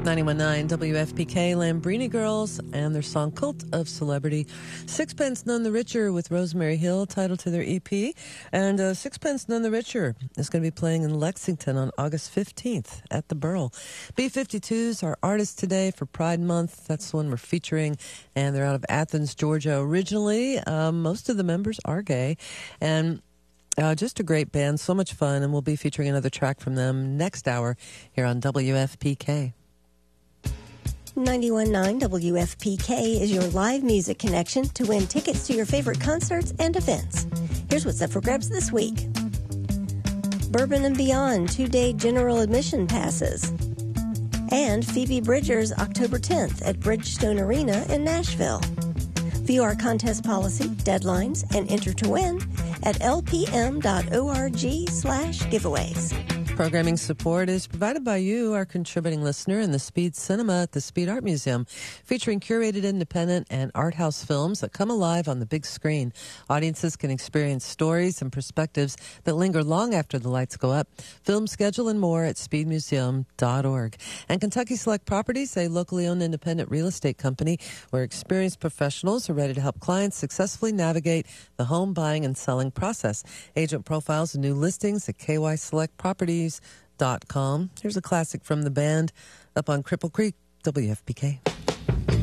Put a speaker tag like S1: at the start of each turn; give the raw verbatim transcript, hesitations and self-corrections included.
S1: ninety-one point nine W F P K, Lambrini Girls, and their song Cult of Celebrity. Sixpence None the Richer with Rosemary Hill, title to their E P. And uh, Sixpence None the Richer is going to be playing in Lexington on August fifteenth at the Burl. B fifty-two's our artist today for Pride Month. That's the one we're featuring. And they're out of Athens, Georgia originally. Um, most of the members are gay. And Uh, just a great band, so much fun, and we'll be featuring another track from them next hour here on W F P K.
S2: ninety-one point nine W F P K is your live music connection to win tickets to your favorite concerts and events. Here's what's up for grabs this week. Bourbon and Beyond two-day general admission passes. And Phoebe Bridgers October tenth at Bridgestone Arena in Nashville. View our contest policy, deadlines, and enter to win at lpm.org slash giveaways.
S1: Programming support is provided by you, our contributing listener, in the Speed Cinema at the Speed Art Museum, featuring curated independent and art house films that come alive on the big screen. Audiences can experience stories and perspectives that linger long after the lights go up. Film schedule and more at speed museum dot org. And Kentucky Select Properties, a locally owned independent real estate company where experienced professionals are ready to help clients successfully navigate the home buying and selling process. Agent profiles and new listings at k y select properties dot com. Here's a classic from the band up on Cripple Creek, W F P K.